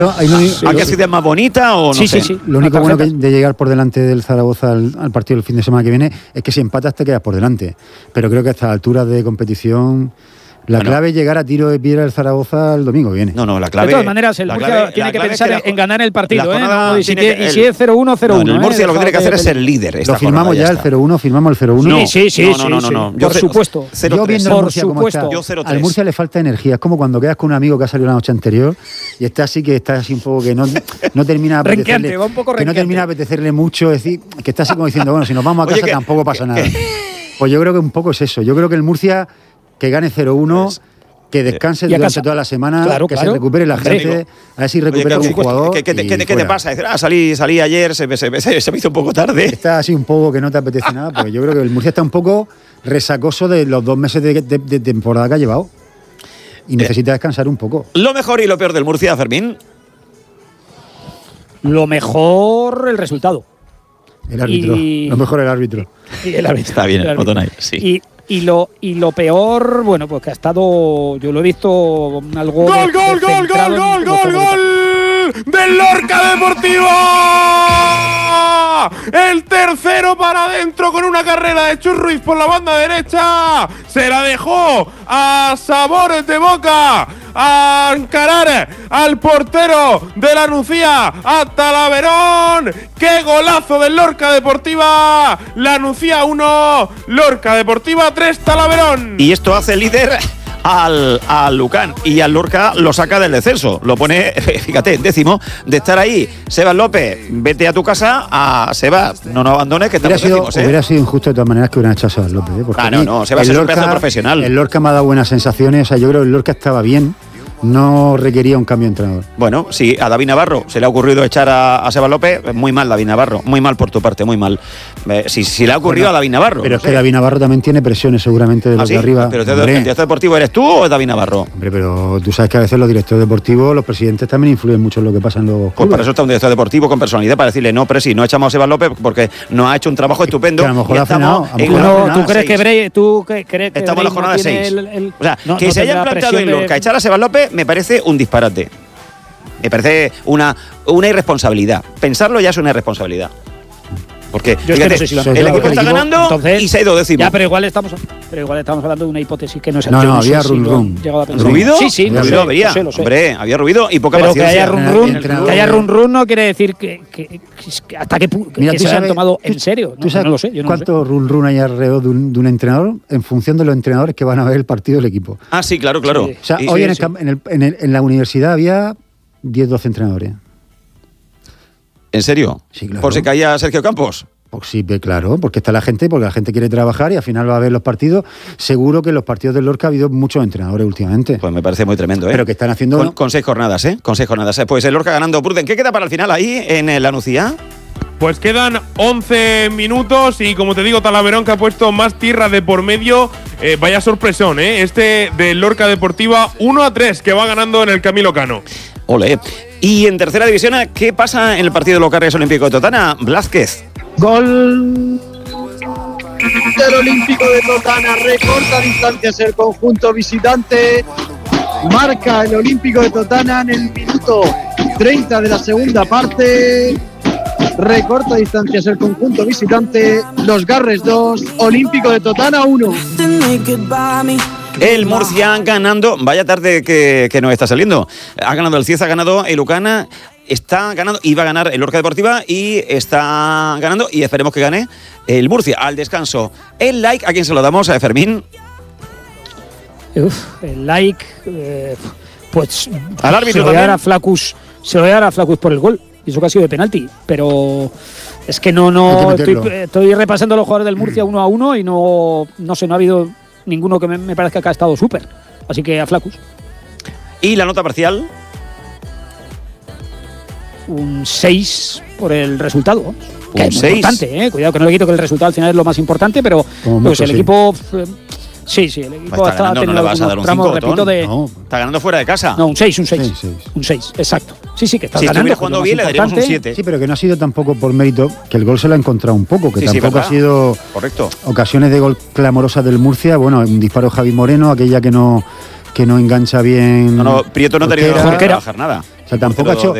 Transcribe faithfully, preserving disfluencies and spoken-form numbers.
Hay lo, sí, ¿A qué ciudad más bonita o no sí, sé? Sí, sí. Lo único bueno que de llegar por delante del Zaragoza al, al partido del fin de semana que viene es que si empatas te quedas por delante. Pero creo que a estas alturas de competición la bueno, clave es llegar a tiro de piedra del Zaragoza el domingo viene. No, no, la clave. De todas maneras, el Murcia clave, tiene que pensar es que la, en ganar el partido, ¿eh? No, y, si que, el, y si es cero uno, cero uno. No, el Murcia ¿eh? lo que tiene que hacer es ser líder. Lo firmamos ya, ya el cero uno, firmamos el cero uno. Sí, sí, sí. No, no, no, no. Sí, por supuesto. Yo viendo al Murcia como está, al Murcia le falta energía. Es como cuando quedas con un amigo que ha salido la noche anterior y está así que está así un poco que no, no termina de apetecerle, va un poco que no termina de apetecerle mucho, es decir, que está así como diciendo, bueno, si nos vamos a casa tampoco pasa nada. Pues yo creo que un poco es eso. Yo creo que el Murcia que gane cero uno, que descanse durante toda la semana, claro, que claro. se recupere la gente, Hombre, a ver si recupera Oye, un jugador. ¿Qué, qué, qué, qué te pasa? Ah, salí, salí ayer, se, se, se, se me hizo un poco tarde. Está así un poco que no te apetece nada, porque yo creo que el Murcia está un poco resacoso de los dos meses de, de, de temporada que ha llevado. Y necesita descansar un poco. Lo mejor y lo peor del Murcia, Fermín. Lo mejor, el resultado. El árbitro. Y... Lo mejor el árbitro. Y el árbitro. Está bien, el árbitro. Botonay, sí. Y, Y lo, y lo peor, bueno, pues que ha estado, yo lo he visto algo... ¡Gol, de, gol, de gol, gol, gol, gol, gol! ¡Del Lorca Deportiva! El tercero para adentro con una carrera de Chus Ruiz por la banda derecha. Se la dejó a sabores de boca, a encarar al portero de la Nucía, a Talaverón. ¡Qué golazo del Lorca Deportiva! La Nucía uno, Lorca Deportiva tres, Talaverón. Y esto hace líder al, al Lucán, y al Lorca lo saca del descenso, lo pone, fíjate, décimo de estar ahí. Sebas López, vete a tu casa. A Sebas, no nos abandones, que estamos hubiera sido, décimos, ¿eh? Hubiera sido injusto de todas maneras que hubieran echado a Sebas López, ¿eh? Porque ah, no, no, Sebas es un pedazo profesional. El Lorca me ha dado buenas sensaciones, o sea, yo creo que el Lorca estaba bien. No requería un cambio de entrenador. Bueno, si a David Navarro se le ha ocurrido echar a, a Sebas López, muy mal David Navarro, muy mal por tu parte, muy mal. Eh, si, si le ha ocurrido bueno, a David Navarro. Pero no es sé. que David Navarro también tiene presiones seguramente de los ¿Ah, sí? de arriba. Pero te, ¿el director deportivo eres tú o es David Navarro? Hombre, pero tú sabes que a veces los directores deportivos, los presidentes también influyen mucho en lo que pasa en los clubes. Pues para eso está un director deportivo con personalidad, para decirle, no, Presi, no echamos a Sebas López porque nos ha hecho un trabajo estupendo. Que a lo mejor y ha frenado. En ¿Tú, no, ¿Tú crees que Bray, tú que, crees que estamos en la jornada no seis? El, el, o sea, no, que no se hayan planteado en Lorca de... echar a Sebas López me parece un disparate. Me parece una, una irresponsabilidad. Pensarlo ya es una irresponsabilidad. Porque Yo fíjate, es que no sé si el, el equipo está ganando entonces, y se ha ido décimo. Ya, pero igual estamos, pero igual estamos hablando de una hipótesis que no es No, no, no había sé run si run. ¿Ruido? Sí, sí, no sé, lo vería. Lo sé, lo sé. Hombre, había ruido y poca pero paciencia. Que haya run run, que haya run run no quiere decir que, que, que, que hasta que, que, Mira, que se sabes, hayan tomado tú, en serio. ¿Tú sabes no, no lo sé. Yo no cuánto lo sé. run run hay alrededor de un, de un entrenador en función de los entrenadores que van a ver el partido del equipo? Ah, sí, claro, claro. Sí. O sea, sí, hoy sí, en, el, sí. en, el, en, el, en la universidad había diez, doce entrenadores. ¿En serio? Sí, claro. ¿Por si caía Sergio Campos? Pues sí, claro, porque está la gente, porque la gente quiere trabajar y al final va a ver los partidos. Seguro que en los partidos del Lorca ha habido muchos entrenadores últimamente. Pues me parece muy tremendo, ¿eh? Pero que están haciendo... Con, con seis jornadas, ¿eh? Con seis jornadas. Pues el Lorca ganando. Pruden, ¿qué queda para el final ahí en la Nucía? Pues quedan once minutos y como te digo, Talaverón que ha puesto más tierra de por medio. Eh, vaya sorpresón, ¿eh? Este de Lorca Deportiva uno a tres que va ganando en el Camilo Cano. Ole. Y en tercera división, ¿qué pasa en el partido de los Carreras Olímpicos de Totana? Blázquez. Gol del Olímpico de Totana, recorta distancias el conjunto visitante, marca el Olímpico de Totana en el minuto treinta de la segunda parte, recorta distancias el conjunto visitante, Los Garres dos, Olímpico de Totana uno. El Murcia ganando, vaya tarde que, que nos está saliendo, ha ganado el Cieza, ha ganado el Lucana, está ganando, iba a ganar el Lorca Deportiva y está ganando y esperemos que gane el Murcia. Al descanso, el like, ¿a quién se lo damos? ¿A Fermín? Uf, el like, eh, pues al árbitro se lo voy a dar también. a Flacus, se lo voy a dar a Flacus por el gol, y eso que ha sido de penalti, pero es que no, no, estoy, estoy repasando los jugadores del Murcia uno a uno y no, no sé, no ha habido ninguno que me, me parezca que ha estado súper, así que a Flacus. ¿Y la nota parcial? Un seis por el resultado. Que Un es muy seis. importante, ¿eh? Cuidado que no le quito que el resultado al final es lo más importante, pero pues mucho, el sí. equipo... Eh, sí, sí, el equipo Está está ganando, teniendo no le vas a dar un tramos, cinco, repito, Otón. de... No, Está ganando fuera de casa. No, un seis, un seis. seis, seis. Un seis, exacto. Sí, sí, que está si ganando. estuviera jugando que bien, es le lo más daríamos un importante. siete. Sí, pero que no ha sido tampoco por mérito, que el gol se lo ha encontrado un poco, que Sí, sí, tampoco verdad. ha sido Correcto. ocasiones de gol clamorosas del Murcia. Bueno, un disparo de Javi Moreno, aquella que no, que no engancha bien. No, no, Prieto no ha tenido que Jorquera. trabajar nada. sea, tampoco ha hecho,